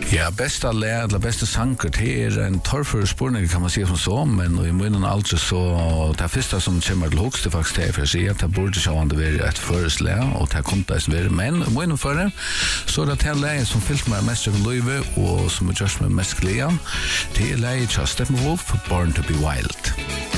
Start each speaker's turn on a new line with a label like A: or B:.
A: Ja, bästa lä eller bästa sanker det en torrför spårning kan man säga som så, men i munnen alltså så det första som kommer till högst det faktiskt är för sig att det borde så det vara ett förslä och det kommer det vara men i munnen för det så det här läget som fyllt med mest av livet och som just med mest glädje det är läget av Steppenwolf Born to be Wild.